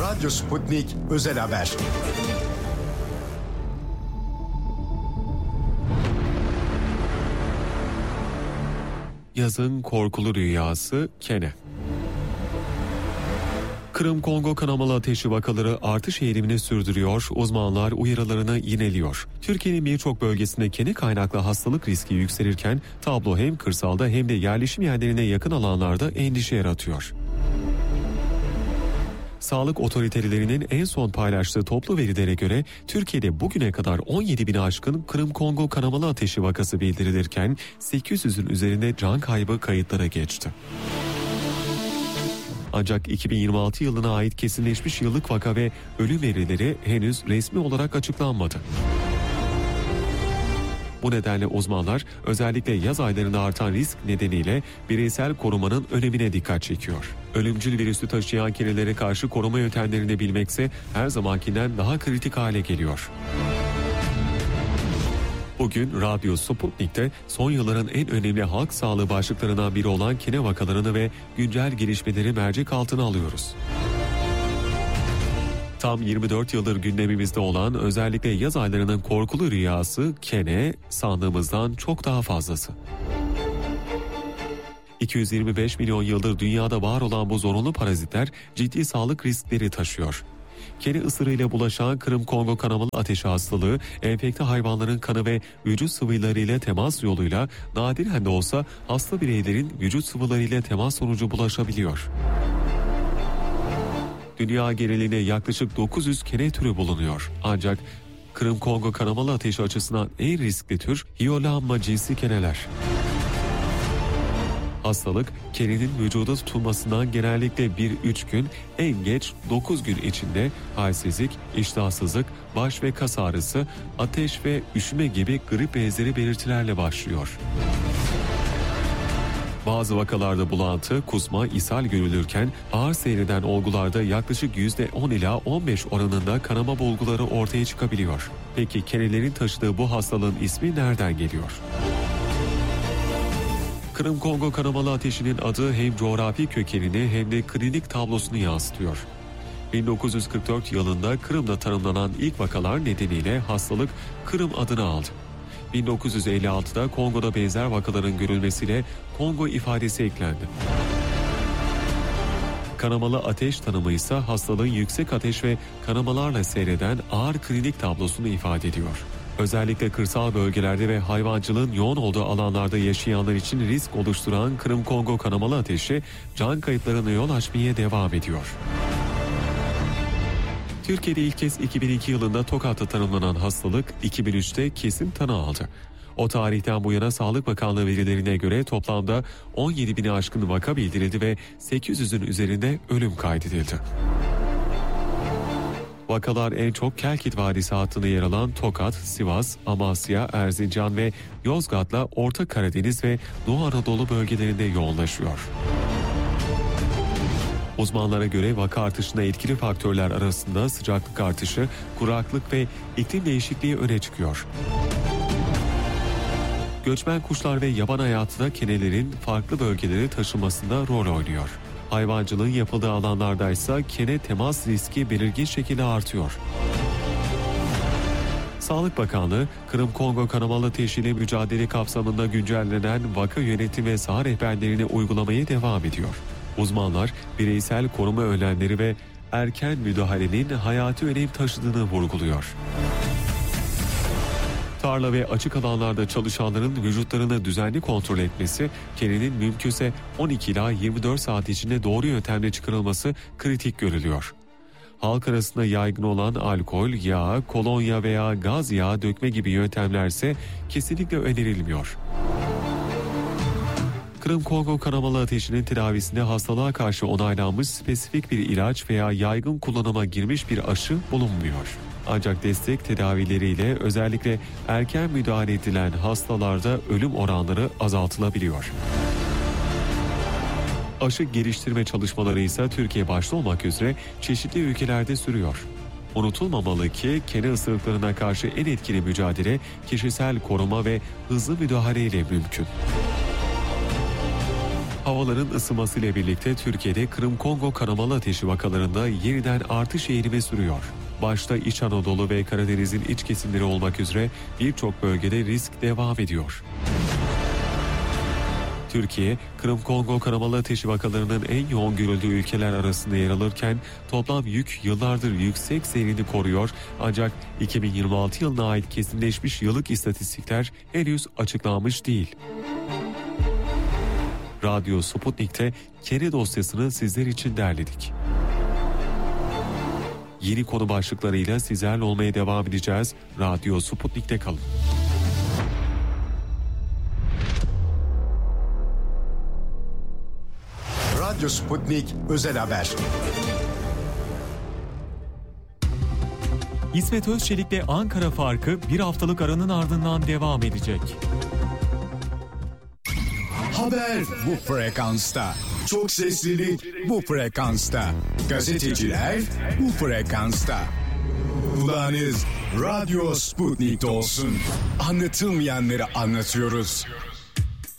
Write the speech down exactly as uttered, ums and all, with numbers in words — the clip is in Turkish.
Radyo Sputnik Özel Haber. Yazın korkulu rüyası kene. Kırım-Kongo kanamalı ateşi vakaları artış eğilimini sürdürüyor, uzmanlar uyarılarını yineliyor. Türkiye'nin birçok bölgesinde kene kaynaklı hastalık riski yükselirken tablo hem kırsalda hem de yerleşim yerlerine yakın alanlarda endişe yaratıyor. Sağlık otoritelerinin en son paylaştığı toplu verilere göre Türkiye'de bugüne kadar on yedi bini aşkın Kırım-Kongo kanamalı ateşi vakası bildirilirken sekiz yüzün üzerinde can kaybı kayıtlara geçti. Ancak iki bin yirmi altı yılına ait kesinleşmiş yıllık vaka ve ölüm verileri henüz resmi olarak açıklanmadı. Bu nedenle uzmanlar özellikle yaz aylarında artan risk nedeniyle bireysel korumanın önemine dikkat çekiyor. Ölümcül virüsü taşıyan kenelere karşı koruma yöntemlerini bilmekse her zamankinden daha kritik hale geliyor. Bugün Radyo Sputnik'te son yılların en önemli halk sağlığı başlıklarından biri olan kene vakalarını ve güncel gelişmeleri mercek altına alıyoruz. Tam yirmi dört yıldır gündemimizde olan özellikle yaz aylarının korkulu rüyası kene sandığımızdan çok daha fazlası. iki yüz yirmi beş milyon yıldır dünyada var olan bu zorunlu parazitler ciddi sağlık riskleri taşıyor. Kene ısırığıyla bulaşan Kırım-Kongo kanamalı ateşi hastalığı, enfekte hayvanların kanı ve vücut sıvılarıyla temas yoluyla nadiren de olsa hasta bireylerin vücut sıvılarıyla temas sonucu bulaşabiliyor. Dünya genelinde yaklaşık dokuz yüz kene türü bulunuyor. Ancak Kırım-Kongo kanamalı ateşi açısından en riskli tür Hyolamma cinsi keneler. Hastalık, kenenin vücuda tutulmasından genellikle bir üç gün, en geç dokuz gün içinde halsizlik, iştahsızlık, baş ve kas ağrısı, ateş ve üşüme gibi grip benzeri belirtilerle başlıyor. Bazı vakalarda bulantı, kusma, ishal görülürken ağır seyreden olgularda yaklaşık yüzde on ila on beş oranında kanama bulguları ortaya çıkabiliyor. Peki kenelerin taşıdığı bu hastalığın ismi nereden geliyor? Kırım-Kongo kanamalı ateşinin adı hem coğrafi kökenini hem de klinik tablosunu yansıtıyor. bin dokuz yüz kırk dört yılında Kırım'da tanımlanan ilk vakalar nedeniyle hastalık Kırım adını aldı. bin dokuz yüz elli altıda Kongo'da benzer vakaların görülmesiyle Kongo ifadesi eklendi. Kanamalı ateş tanımı ise hastalığın yüksek ateş ve kanamalarla seyreden ağır klinik tablosunu ifade ediyor. Özellikle kırsal bölgelerde ve hayvancılığın yoğun olduğu alanlarda yaşayanlar için risk oluşturan Kırım-Kongo kanamalı ateşi can kayıplarına yol açmaya devam ediyor. Türkiye'de ilk kez iki bin iki yılında Tokat'ta tanımlanan hastalık iki bin üçte kesin tanı aldı. O tarihten bu yana Sağlık Bakanlığı verilerine göre toplamda on yedi bini aşkın vaka bildirildi ve sekiz yüzün üzerinde ölüm kaydedildi. Vakalar en çok Kelkit Vadisi hattında yer alan Tokat, Sivas, Amasya, Erzincan ve Yozgat'la Orta Karadeniz ve Doğu Anadolu bölgelerinde yoğunlaşıyor. Uzmanlara göre vaka artışına etkili faktörler arasında sıcaklık artışı, kuraklık ve iklim değişikliği öne çıkıyor. Göçmen kuşlar ve yaban hayatı da kenelerin farklı bölgelere taşınmasında rol oynuyor. Hayvancılığın yapıldığı alanlarda ise kene temas riski belirgin şekilde artıyor. Sağlık Bakanlığı, Kırım-Kongo kanamalı ateşiyle mücadele kapsamında güncellenen vaka yönetim ve saha rehberlerini uygulamaya devam ediyor. Uzmanlar, bireysel koruma önlemleri ve erken müdahalenin hayati önem taşıdığını vurguluyor. Tarla ve açık alanlarda çalışanların vücutlarını düzenli kontrol etmesi, kenenin mümkünse on iki ila yirmi dört saat içinde doğru yöntemle çıkarılması kritik görülüyor. Halk arasında yaygın olan alkol, yağ, kolonya veya gaz yağı dökme gibi yöntemlerse kesinlikle önerilmiyor. Kırım-Kongo kanamalı ateşinin tedavisinde hastalığa karşı onaylanmış spesifik bir ilaç veya yaygın kullanıma girmiş bir aşı bulunmuyor. Ancak destek tedavileriyle özellikle erken müdahale edilen hastalarda ölüm oranları azaltılabiliyor. Aşı geliştirme çalışmaları ise Türkiye başta olmak üzere çeşitli ülkelerde sürüyor. Unutulmamalı ki kene ısırıklarına karşı en etkili mücadele kişisel koruma ve hızlı müdahale ile mümkün. Havaların ısınmasıyla birlikte Türkiye'de Kırım-Kongo kanamalı ateşi vakalarında yeniden artış eğilimi sürüyor. Başta İç Anadolu ve Karadeniz'in iç kesimleri olmak üzere birçok bölgede risk devam ediyor. Türkiye, Kırım-Kongo kanamalı ateşi vakalarının en yoğun görüldüğü ülkeler arasında yer alırken toplam yük yıllardır yüksek seyrini koruyor, ancak iki bin yirmi altı yılına ait kesinleşmiş yıllık istatistikler henüz açıklanmış değil. Radyo Sputnik'te kere dosyasını sizler için derledik. Yeni konu başlıklarıyla sizlerle olmaya devam edeceğiz. Radyo Sputnik'te kalın. Radyo Sputnik Özel Haber. İsmet Özçelik'le Ankara farkı bir haftalık aranın ardından devam edecek. Haber bu frekansta. Çok seslilik bu frekansta. Gazeteciler bu frekansta. Kulağınız Radyo Sputnik'te olsun. Anlatılmayanları anlatıyoruz.